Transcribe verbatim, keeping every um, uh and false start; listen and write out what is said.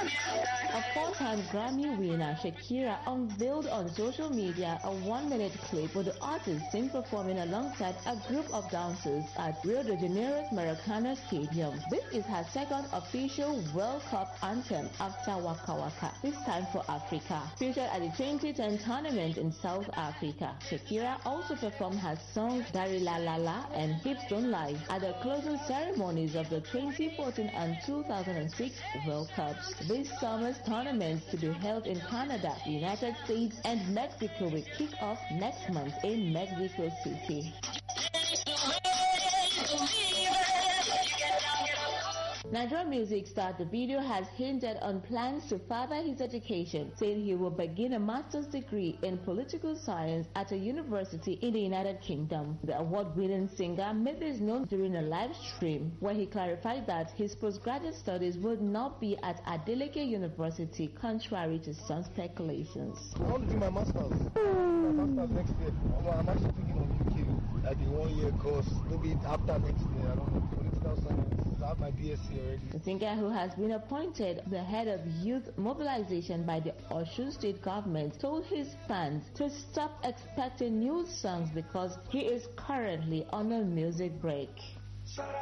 A four-time Grammy winner, Shakira, unveiled on social media a one-minute clip with the artist seen performing alongside a group of dancers at Rio de Janeiro's Maracana Stadium. This is her second official World Cup anthem after Waka Waka, this time for Africa. Featured at the twenty ten tournament in South Africa, Shakira also performed her song Dari La La La and Hips Don't Lie at the closing ceremonies of the twenty fourteen and two thousand six World Cups. This summer's tournaments to be held in Canada, the United States, and Mexico will kick off next month in Mexico City. Nigerian music star Davido has hinted on plans to further his education, saying he will begin a master's degree in political science at a university in the United Kingdom. The award-winning singer made this known during a live stream, where he clarified that his postgraduate studies will not be at Adeleke University, contrary to some speculations. I want to do my master's. My master's next year. I'm actually thinking of U K, like a one-year course, maybe after next year. I don't know, political science. I have my B S c already. The singer, who has been appointed the head of youth mobilization by the Osun state government, told his fans to stop expecting new songs because he is currently on a music break.